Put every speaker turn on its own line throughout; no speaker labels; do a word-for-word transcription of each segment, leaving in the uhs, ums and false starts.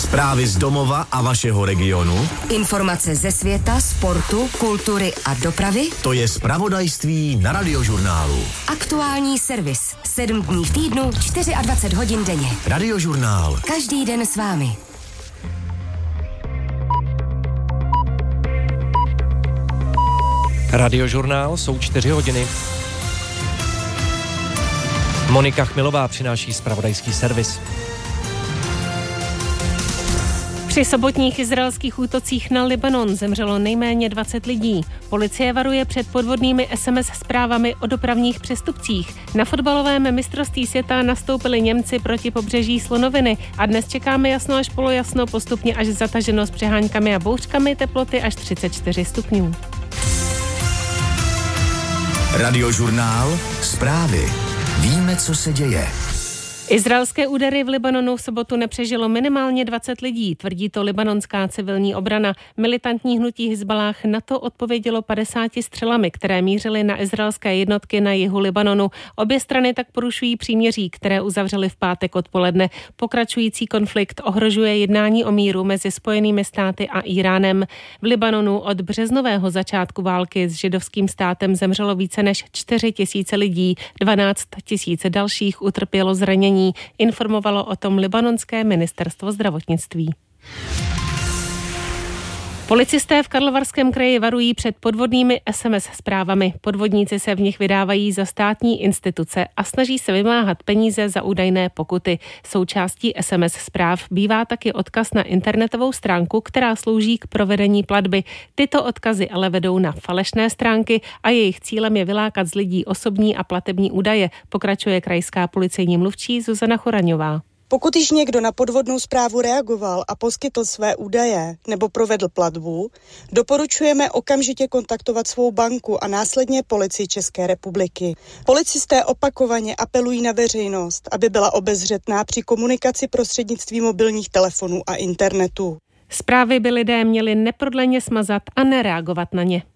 Zprávy z domova a vašeho regionu.
Informace ze světa, sportu, kultury a dopravy.
To je zpravodajství na Radiožurnálu.
Aktuální servis. Sedm dní v týdnu, dvacet čtyři hodin denně.
Radiožurnál.
Každý den s vámi.
Radiožurnál, jsou čtyři hodiny. Monika Chmilová přináší zpravodajský servis.
Při sobotních izraelských útocích na Libanon zemřelo nejméně dvacet lidí. Policie varuje před podvodnými es em es zprávami o dopravních přestupcích. Na fotbalovém mistrovství světa nastoupili Němci proti pobřeží Slonoviny a dnes čekáme jasno až polojasno, postupně až zataženo s přeháňkami a bouřkami, teploty až třicet čtyři stupňů.
Radiožurnál. Zprávy. Víme, co se děje.
Izraelské údery v Libanonu v sobotu nepřežilo minimálně dvacet lidí, tvrdí to libanonská civilní obrana. Militantní hnutí Hizballáh na to odpovědělo padesáti střelami, které mířily na izraelské jednotky na jihu Libanonu. Obě strany tak porušují příměří, které uzavřely v pátek odpoledne. Pokračující konflikt ohrožuje jednání o míru mezi Spojenými státy a Íránem. V Libanonu od březnového začátku války s židovským státem zemřelo více než čtyři tisíce lidí, dvanáct tisíc dalších utrpělo zranění. Informovalo o tom libanonské ministerstvo zdravotnictví. Policisté v Karlovarském kraji varují před podvodnými es em es zprávami. Podvodníci se v nich vydávají za státní instituce a snaží se vymáhat peníze za údajné pokuty. Součástí es em es zpráv bývá taky odkaz na internetovou stránku, která slouží k provedení platby. Tyto odkazy ale vedou na falešné stránky a jejich cílem je vylákat z lidí osobní a platební údaje, pokračuje krajská policejní mluvčí Zuzana Choraňová.
Pokud již někdo na podvodnou zprávu reagoval a poskytl své údaje nebo provedl platbu, doporučujeme okamžitě kontaktovat svou banku a následně Policii České republiky. Policisté opakovaně apelují na veřejnost, aby byla obezřetná při komunikaci prostřednictvím mobilních telefonů a internetu.
Zprávy by lidé měli neprodleně smazat a nereagovat na ně.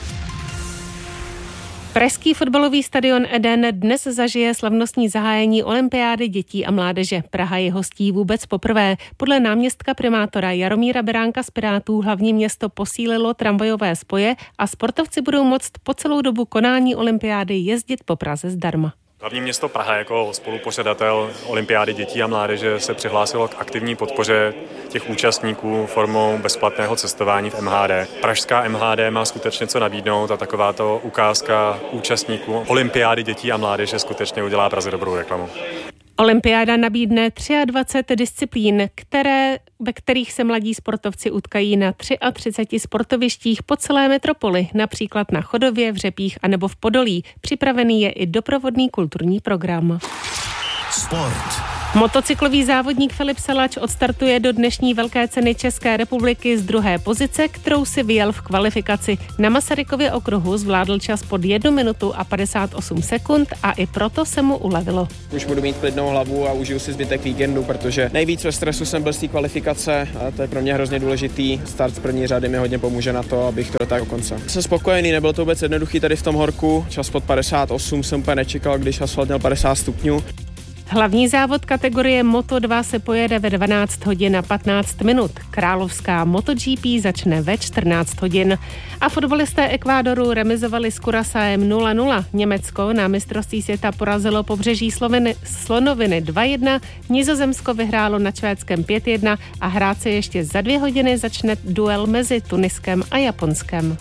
Pražský fotbalový stadion Eden dnes zažije slavnostní zahájení olympiády dětí a mládeže. Praha je hostí vůbec poprvé. Podle náměstka primátora Jaromíra Beránka z Pirátů hlavní město posílilo tramvajové spoje a sportovci budou moct po celou dobu konání olympiády jezdit po Praze zdarma.
Hlavní město Praha jako spolupořadatel olympiády dětí a mládeže se přihlásilo k aktivní podpoře těch účastníků formou bezplatného cestování v em há dé. Pražská em há dé má skutečně co nabídnout a takováto ukázka účastníků olympiády dětí a mládeže skutečně udělá Praze dobrou reklamu.
Olympiáda nabídne dvacet tři disciplín, které, ve kterých se mladí sportovci utkají na třiceti třech sportovištích po celé metropoli, například na Chodově, v Řepích anebo v Podolí. Připravený je i doprovodný kulturní program.
Sport.
Motocyklový závodník Filip Salač odstartuje do dnešní velké ceny České republiky z druhé pozice, kterou si vyjel v kvalifikaci. Na Masarykově okruhu zvládl čas pod jednu minutu a padesát osm sekund a i proto se mu ulevilo.
Už budu mít klidnou hlavu a užiju si zbytek víkendu, protože nejvíc ve stresu jsem byl z té kvalifikace a to je pro mě hrozně důležitý. Start z první řady mi hodně pomůže na to, abych to dotáhl do konce. Jsem spokojený, nebylo to vůbec jednoduchý tady v tom horku. Čas pod padesát osm jsem úplně nečekal, když asfalt měl padesát stupňů.
Hlavní závod kategorie Moto dva se pojede ve dvanáct hodin a patnáct minut. Královská MotoGP začne ve čtrnáct hodin. A fotbalisté Ekvádoru remizovali s Curaçaem nula nula. Německo na mistrovství světa porazilo pobřeží Sloveny, Slonoviny dva jedna. Nizozemsko vyhrálo nad Švédskem pět jedna a hrát se ještě za dvě hodiny začne duel mezi Tuniskem a Japonskem.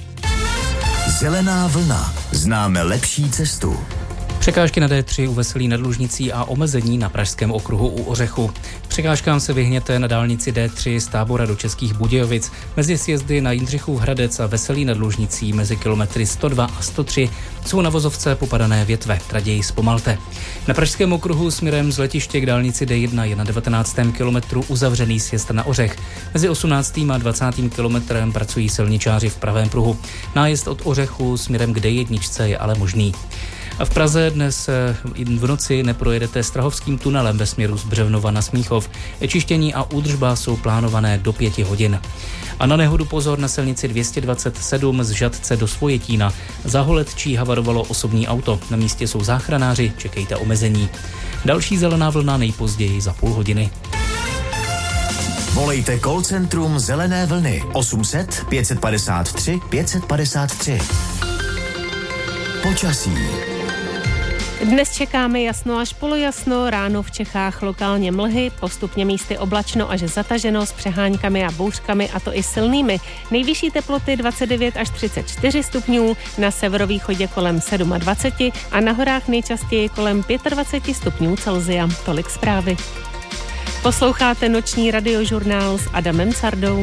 Zelená vlna. Známe lepší cestu.
Překážky na dé tři u Veselí nad Lužnicí a omezení na Pražském okruhu u Ořechu. Překážkám se vyhněte na dálnici dé tři z Tábora do Českých Budějovic, mezi sjezdy na Jindřichův Hradec a Veselí nad Lužnicí mezi kilometry sto dva a sto tři jsou na vozovce popadané větve, raději zpomalte. Na Pražském okruhu směrem z letiště k dálnici dé jedna je na devatenáctém kilometru uzavřený sjezd na Ořech. Mezi osmnáctým a dvacátým kilometrem pracují silničáři v pravém pruhu. Nájezd od Ořechu směrem k dé jedna je ale možný. A v Praze dnes v noci neprojedete Strahovským tunelem ve směru z Břevnova na Smíchov. Čištění a údržba jsou plánované do pěti hodin. A na nehodu pozor na silnici dvě stě dvacet sedm z Žatce do Svojetína. Za Holetčí havarovalo osobní auto. Na místě jsou záchranáři, čekejte omezení. Další zelená vlna nejpozději za půl hodiny.
Volejte call centrum Zelené vlny osm set pět padesát tři pět padesát tři. Počasí.
Dnes čekáme jasno až polojasno, ráno v Čechách lokálně mlhy, postupně místy oblačno až zataženo s přeháňkami a bouřkami, a to i silnými. Nejvyšší teploty dvacet devět až třicet čtyři stupňů, na severovýchodě kolem dvacet sedm a na horách nejčastěji kolem dvacet pět stupňů Celsia. Tolik zprávy. Posloucháte noční radiožurnál s Adamem Cardou.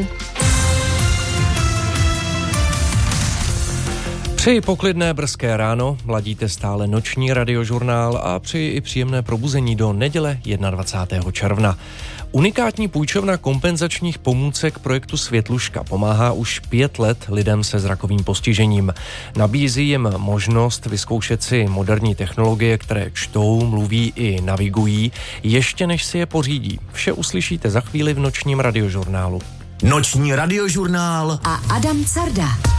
Přeji poklidné brzké ráno, ladíte stále noční radiožurnál a přeji i příjemné probuzení do neděle dvacátého prvního června. Unikátní půjčovna kompenzačních pomůcek projektu Světluška pomáhá už pět let lidem se zrakovým postižením. Nabízí jim možnost vyzkoušet si moderní technologie, které čtou, mluví i navigují, ještě než si je pořídí. Vše uslyšíte za chvíli v nočním radiožurnálu.
Noční radiožurnál
a Adam Carda.